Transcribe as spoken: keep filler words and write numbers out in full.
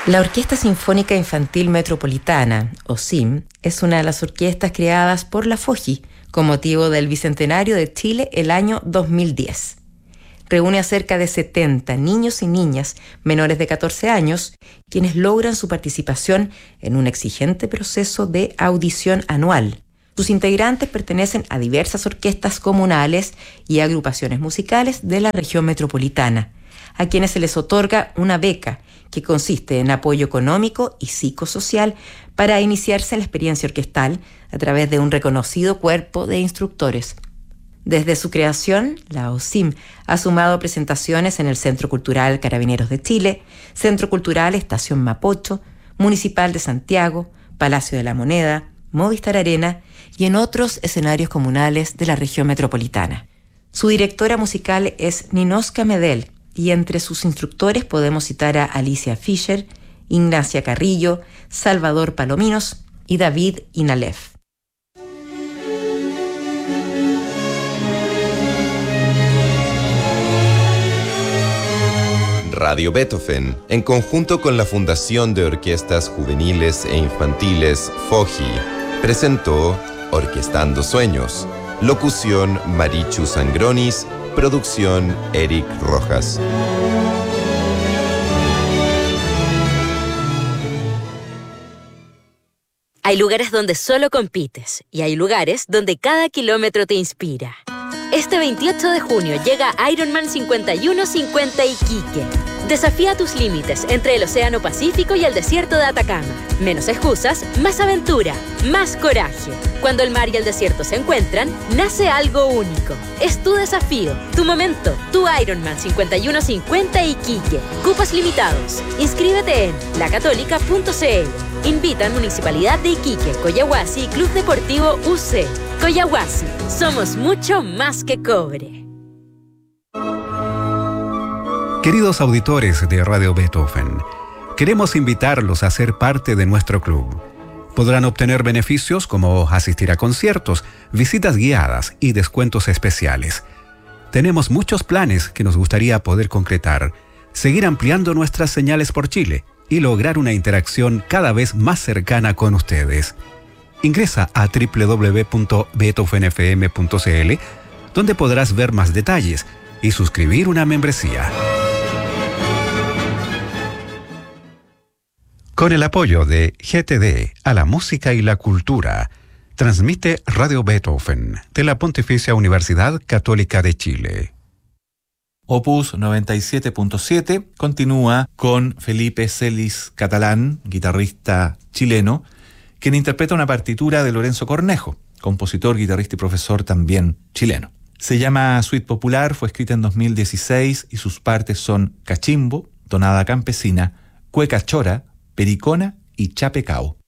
La Orquesta Sinfónica Infantil Metropolitana, o S I M, es una de las orquestas creadas por la FOGI con motivo del Bicentenario de Chile el año dos mil diez. Reúne a cerca de setenta niños y niñas menores de catorce años, quienes logran su participación en un exigente proceso de audición anual. Sus integrantes pertenecen a diversas orquestas comunales y agrupaciones musicales de la región metropolitana, a quienes se les otorga una beca que consiste en apoyo económico y psicosocial para iniciarse en la experiencia orquestal a través de un reconocido cuerpo de instructores. Desde su creación, la O S I M ha sumado presentaciones en el Centro Cultural Carabineros de Chile, Centro Cultural Estación Mapocho, Municipal de Santiago, Palacio de la Moneda, Movistar Arena y en otros escenarios comunales de la región metropolitana. Su directora musical es Ninoska Medel, y entre sus instructores podemos citar a Alicia Fischer, Ignacia Carrillo, Salvador Palominos y David Inalef. Radio Beethoven, en conjunto con la Fundación de Orquestas Juveniles e Infantiles FOGI, presentó Orquestando Sueños. Locución Marichu Sangronis. Producción Eric Rojas. Hay lugares donde solo compites y hay lugares donde cada kilómetro te inspira. Este veintiocho de junio llega Ironman cincuenta y uno cincuenta Iquique. Desafía tus límites entre el Océano Pacífico y el desierto de Atacama. Menos excusas, más aventura, más coraje. Cuando el mar y el desierto se encuentran, nace algo único. Es tu desafío, tu momento, tu Ironman cincuenta y uno cincuenta Iquique. Cupos limitados. Inscríbete en la católica punto c l. Invitan Municipalidad de Iquique, Coyahuasi y Club Deportivo U C. Coyahuasi, somos mucho más que cobre. Queridos auditores de Radio Beethoven, queremos invitarlos a ser parte de nuestro club. Podrán obtener beneficios como asistir a conciertos, visitas guiadas y descuentos especiales. Tenemos muchos planes que nos gustaría poder concretar, seguir ampliando nuestras señales por Chile y lograr una interacción cada vez más cercana con ustedes. Ingresa a doble u doble u doble u punto beethoven f m punto c l, donde podrás ver más detalles y suscribir una membresía. Con el apoyo de G T D a la música y la cultura, transmite Radio Beethoven de la Pontificia Universidad Católica de Chile. Opus noventa y siete punto siete continúa con Felipe Celis Catalán, guitarrista chileno, quien interpreta una partitura de Lorenzo Cornejo, compositor, guitarrista y profesor también chileno. Se llama Suite Popular, fue escrita en dos mil dieciséis y sus partes son cachimbo, tonada campesina, cueca chora, pericona y chapecao.